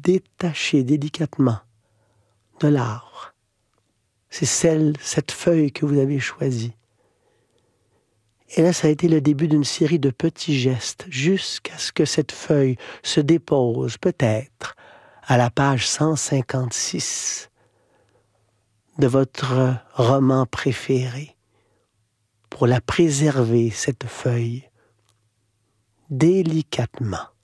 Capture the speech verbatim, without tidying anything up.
détacher délicatement de l'arbre. C'est celle, cette feuille que vous avez choisie. Et là, ça a été le début d'une série de petits gestes, jusqu'à ce que cette feuille se dépose, peut-être, à la page cent cinquante-six de votre roman préféré, pour la préserver, cette feuille, délicatement.